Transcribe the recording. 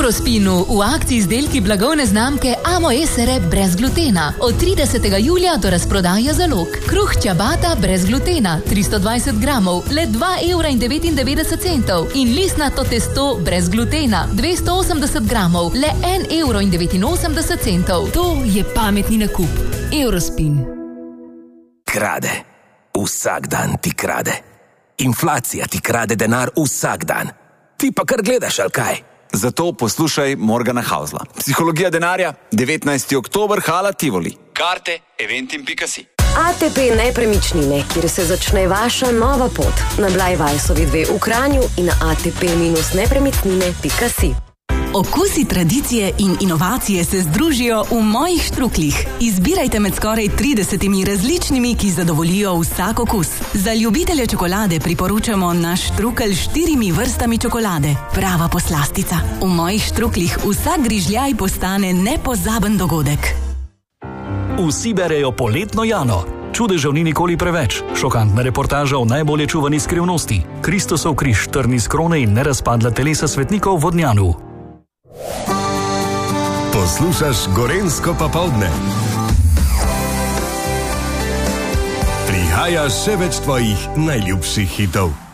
Eurospinu v akciji izdelki blagovne znamke Amo Esere brez glutena. Od 30. julija do razprodaje zalog. Kruh ciabatta brez glutena 320 gramov, le 2,99 € in listnato testo brez glutena 280 gramov, le 1,89 €. To je pametni nakup. Eurospin. Krade. Vsak dan ti krade. Inflacija ti krade denar vsak dan. Ti pa kar gledaš, ali kaj? Zato poslušaj Morgana Hausla. Psihologija denarja, 19. oktober, Hala Tivoli. Karte eventim.si. ATP nepremičnine, kjer se začne vaša nova pot. Na Blajvajsovi 2 v Kranju in na atp-nepremičnine.si. Okusi tradicije in inovacije se združijo v mojih štruklih. Izbirajte med skoraj 30 različnimi, ki zadovoljijo vsak okus. Za ljubitelje čokolade priporočamo naš štrukelj s 4 vrstami čokolade. Prava poslastica. V mojih štruklih vsak grižljaj postane nepozaben dogodek. Vsi berejo Poletno Jano. Čudežev ni nikoli preveč. Šokantna reportaža o najbolje čuvani skrivnosti. Kristusov križ, trn iz krone in nerazpadla telesa svetnikov v Vodnjanu. Poslušaš Gorenjsko popoldne. Prihaja še več tvojih najljubših hitov.